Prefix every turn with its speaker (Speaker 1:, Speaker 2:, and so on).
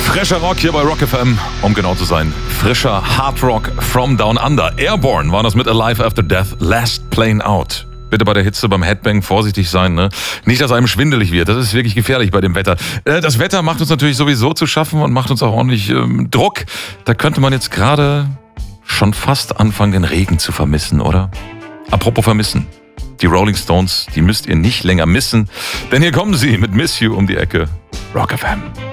Speaker 1: Frischer Rock hier bei Rock FM, um genau zu sein. Frischer Hard Rock from Down Under. Airborne war das mit Alive After Death, Last Plane Out. Bitte bei der Hitze beim Headbang vorsichtig sein, ne? Nicht, dass einem schwindelig wird. Das ist wirklich gefährlich bei dem Wetter. Das Wetter macht uns natürlich sowieso zu schaffen und macht uns auch ordentlich Druck. Da könnte man jetzt gerade schon fast anfangen, den Regen zu vermissen, oder? Apropos vermissen. Die Rolling Stones, die müsst ihr nicht länger missen. Denn hier kommen sie mit Miss You um die Ecke. Rock FM.